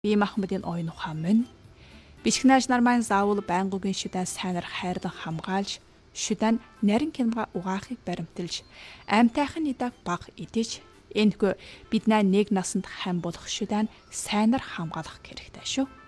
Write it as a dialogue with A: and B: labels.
A: Би махмадын ойн ухаан мөн. Бишгнаш нар маань заавал байнгын шүдэн сайнар хайрдан хамгаалж, шүдэн нарийн хямга угаахыг баримталж, аймтайхан идэг баг идэж, энэхүү бид нэг насанд хам болох шүдэн сайнар хамгаалах хэрэгтэй шүү.